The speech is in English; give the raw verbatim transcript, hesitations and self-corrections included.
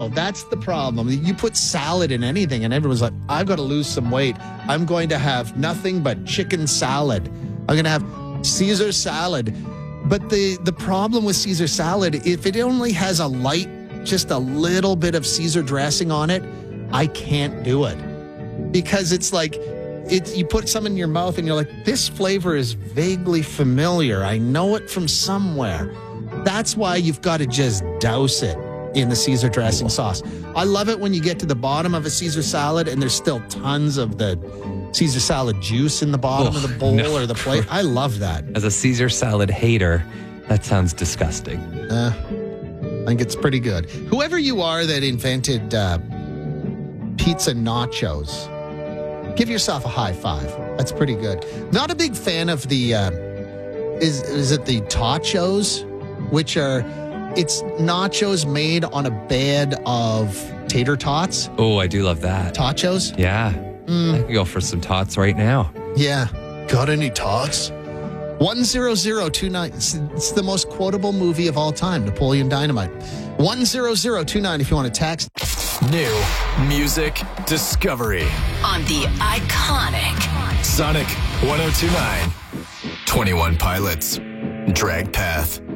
know. That's the problem. You put salad in anything, and everyone's like, I've got to lose some weight. I'm going to have nothing but chicken salad. I'm going to have Caesar salad. But the, the problem with Caesar salad, if it only has a light, just a little bit of Caesar dressing on it, I can't do it. Because it's like, it, you put some in your mouth and you're like, this flavor is vaguely familiar. I know it from somewhere. That's why you've got to just douse it in the Caesar dressing sauce. I love it when you get to the bottom of a Caesar salad and there's still tons of the Caesar salad juice in the bottom oh, of the bowl no. or the plate. I love that. As a Caesar salad hater, that sounds disgusting. Uh, I think it's pretty good. Whoever you are that invented uh, pizza nachos, give yourself a high five. That's pretty good. Not a big fan of the, uh, is is it the tachos, which are, it's nachos made on a bed of tater tots. Oh, I do love that. Tachos? Yeah. Mm. I could go for some tots right now. Yeah. Got any tots? one zero zero two nine. It's, it's the most quotable movie of all time, Napoleon Dynamite. one zero zero two nine if you want to text. New music discovery on the iconic Sonic one oh two point nine. twenty-one Pilots, Drag Path.